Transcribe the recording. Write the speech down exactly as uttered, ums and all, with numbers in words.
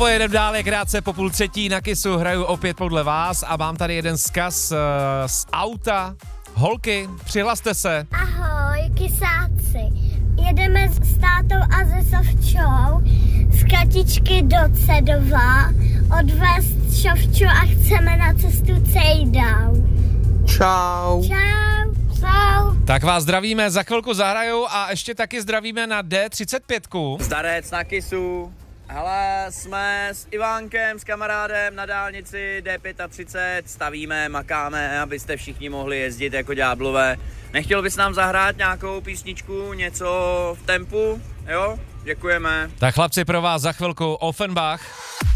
pojedeme dále, krátce po půl třetí na Kissu, hraju opět podle vás a mám tady jeden vzkaz uh, z auta. Holky, přihlaste se. Ahoj, kysáci. Jedeme s tátou a se Sovčou z Katičky do Cedova odvést Šovču a chceme na cestu Cejdau. Čau. Čau. Čau. Tak vás zdravíme, za chvilku zahrajou a ještě taky zdravíme na D třicet pět. Zdarec na Kissu. Hele, jsme s Ivánkem, s kamarádem na dálnici D třicet pět, stavíme, makáme, abyste všichni mohli jezdit jako ďáblové. Nechtěl bys nám zahrát nějakou písničku, něco v tempu, jo? Děkujeme. Tak chlapci, pro vás za chvilku Offenbach.